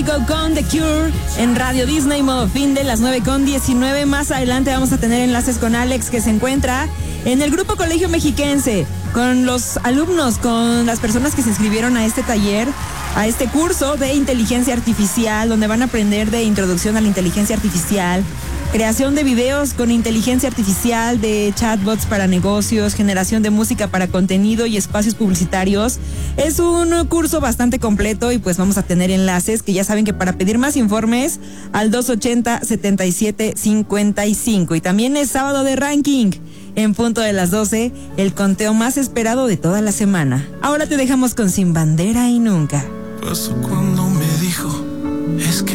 Con The Cure en Radio Disney, modo fin de las 9:19. Más adelante vamos a tener enlaces con Alex, que se encuentra en el Grupo Colegio Mexiquense, con los alumnos, con las personas que se inscribieron a este taller, a este curso de inteligencia artificial, donde van a aprender de introducción a la inteligencia artificial, creación de videos con inteligencia artificial, de chatbots para negocios, generación de música para contenido y espacios publicitarios. Es un curso bastante completo y pues vamos a tener enlaces, que ya saben que para pedir más informes al 280-7755. Y también es sábado de ranking, en punto de las 12, el conteo más esperado de toda la semana. Ahora te dejamos con Sin Bandera y Nunca. Pasó cuando me dijo, es que